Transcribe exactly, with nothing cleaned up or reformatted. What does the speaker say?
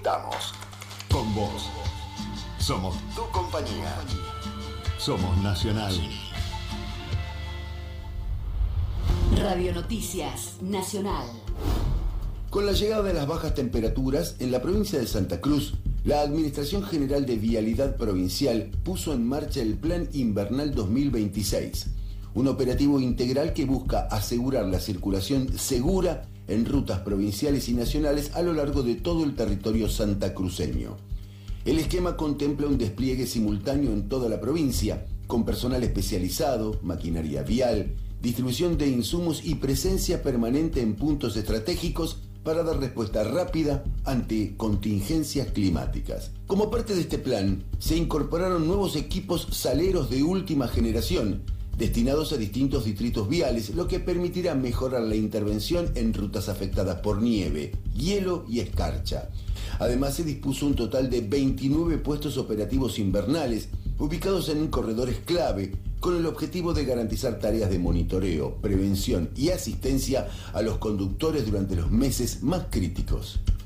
Estamos con vos. Somos tu compañía. Somos Nacional. Radio Noticias Nacional. Con la llegada de las bajas temperaturas en la provincia de Santa Cruz, la Administración General de Vialidad Provincial puso en marcha el Plan Invernal dos mil veintiséis, un operativo integral que busca asegurar la circulación segura en rutas provinciales y nacionales a lo largo de todo el territorio santacruceño. El esquema contempla un despliegue simultáneo en toda la provincia, con personal especializado, maquinaria vial, distribución de insumos y presencia permanente en puntos estratégicos para dar respuesta rápida ante contingencias climáticas. Como parte de este plan, se incorporaron nuevos equipos saleros de última generación, destinados a distintos distritos viales, lo que permitirá mejorar la intervención en rutas afectadas por nieve, hielo y escarcha. Además, se dispuso un total de veintinueve puestos operativos invernales, ubicados en corredores clave, con el objetivo de garantizar tareas de monitoreo, prevención y asistencia a los conductores durante los meses más críticos.